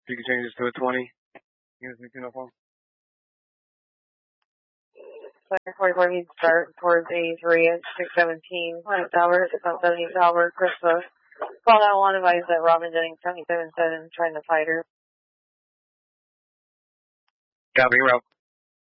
You can change this to a 20. Here's the 204. 44 needs to start towards 83 at 617. Planet Tower, 678 Tower, Krista. Call out one, advise that Robin Jennings 77 trying to fight her. Copy, route.